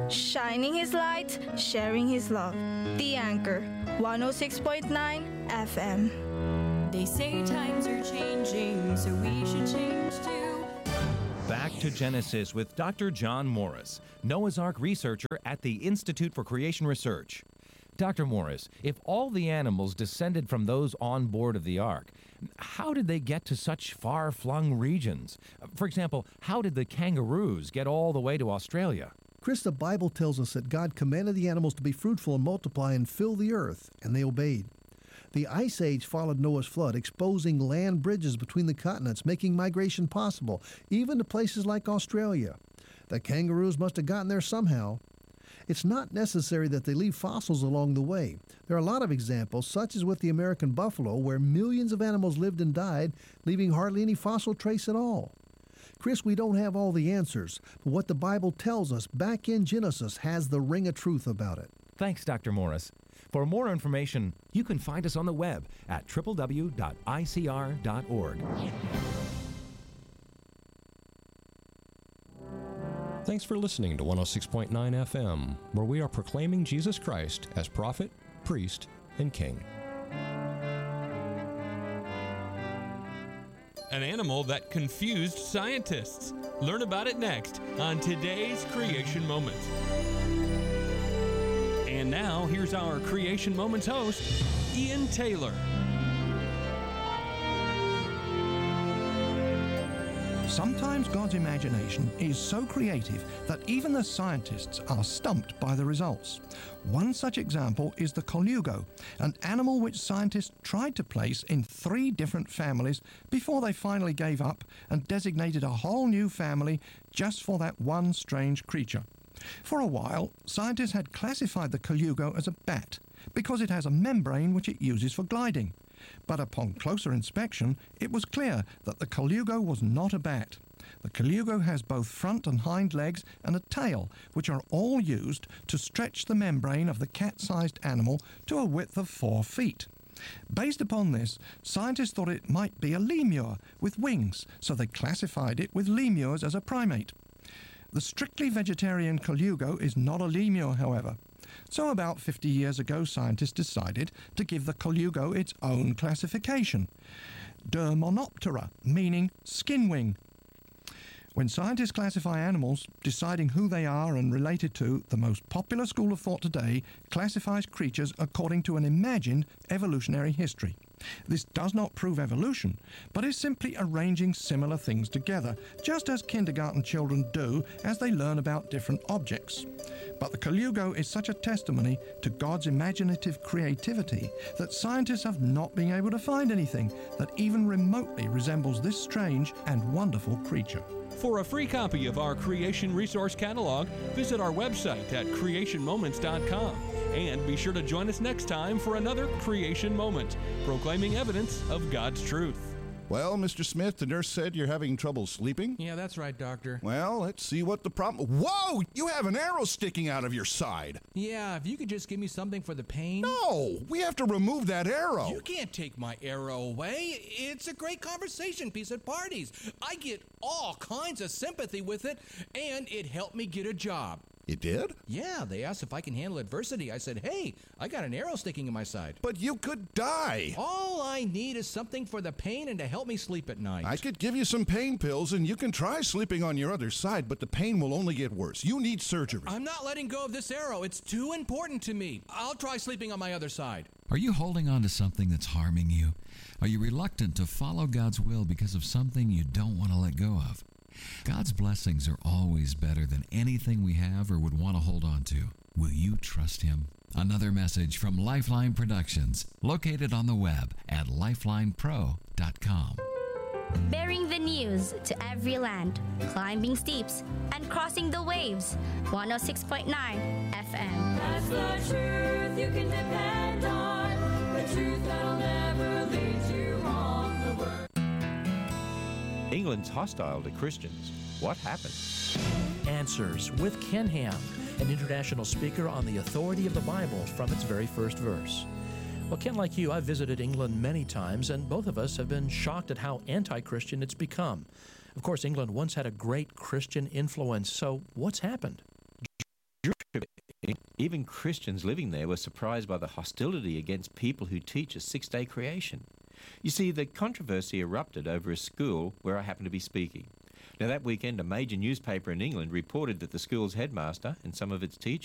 shining His light, sharing His love. The Anchor, 106.9 FM. They say times are changing, so we should change too. Back to Genesis with Dr. John Morris, Noah's Ark researcher at the Institute for Creation Research. Dr. Morris, if all the animals descended from those on board of the ark, how did they get to such far-flung regions? For example, how did the kangaroos get all the way to Australia? Chris, the Bible tells us that God commanded the animals to be fruitful and multiply and fill the earth, and they obeyed. The Ice Age followed Noah's flood, exposing land bridges between the continents, making migration possible, even to places like Australia. The kangaroos must have gotten there somehow. It's not necessary that they leave fossils along the way. There are a lot of examples, such as with the American buffalo, where millions of animals lived and died, leaving hardly any fossil trace at all. Chris, we don't have all the answers, but what the Bible tells us back in Genesis has the ring of truth about it. Thanks, Dr. Morris. For more information, you can find us on the web at www.icr.org. Thanks for listening to 106.9 FM, where we are proclaiming Jesus Christ as prophet, priest, and king. An animal that confused scientists. Learn about it next on today's Creation Moment. And now, here's our Creation Moments host, Ian Taylor. Sometimes God's imagination is so creative that even the scientists are stumped by the results. One such example is the colugo, an animal which scientists tried to place in 3 different families before they finally gave up and designated a whole new family just for that one strange creature. For a while, scientists had classified the colugo as a bat because it has a membrane which it uses for gliding. But upon closer inspection, it was clear that the colugo was not a bat. The colugo has both front and hind legs and a tail, which are all used to stretch the membrane of the cat-sized animal to a width of 4 feet. Based upon this, scientists thought it might be a lemur with wings, so they classified it with lemurs as a primate. The strictly vegetarian colugo is not a lemur, however. So about 50 years ago, scientists decided to give the colugo its own classification, Dermonoptera, meaning skin wing. When scientists classify animals, deciding who they are and related to, the most popular school of thought today classifies creatures according to an imagined evolutionary history. This does not prove evolution, but is simply arranging similar things together, just as kindergarten children do as they learn about different objects. But the colugo is such a testimony to God's imaginative creativity that scientists have not been able to find anything that even remotely resembles this strange and wonderful creature. For a free copy of our Creation Resource Catalog, visit our website at creationmoments.com. And be sure to join us next time for another Creation Moment, proclaiming evidence of God's truth. Well, Mr. Smith, the nurse said you're having trouble sleeping. Yeah, that's right, Doctor. Well, let's see what the problem... Whoa! You have an arrow sticking out of your side. Yeah, if you could just give me something for the pain. No! We have to remove that arrow. You can't take my arrow away. It's a great conversation piece at parties. I get all kinds of sympathy with it, and it helped me get a job. It did? Yeah, they asked if I can handle adversity. I said, hey, I got an arrow sticking in my side. But you could die. All I need is something for the pain and to help me sleep at night. I could give you some pain pills, and you can try sleeping on your other side, but the pain will only get worse. You need surgery. I'm not letting go of this arrow. It's too important to me. I'll try sleeping on my other side. Are you holding on to something that's harming you? Are you reluctant to follow God's will because of something you don't want to let go of? God's blessings are always better than anything we have or would want to hold on to. Will you trust Him? Another message from Lifeline Productions, located on the web at lifelinepro.com. Bearing the news to every land, climbing steeps and crossing the waves. 106.9 FM. That's the truth you can depend on. The truth that'll never lead you wrong. The word. England's hostile to Christians. What happened? Answers with Ken Ham, an international speaker on the authority of the Bible from its very first verse. Well, Ken, like you, I've visited England many times, and both of us have been shocked at how anti-Christian it's become. Of course, England once had a great Christian influence, so what's happened? Even Christians living there were surprised by the hostility against people who teach a six-day creation. You see, the controversy erupted over a school where I happened to be speaking. Now, that weekend, a major newspaper in England reported that the school's headmaster and some of its teachers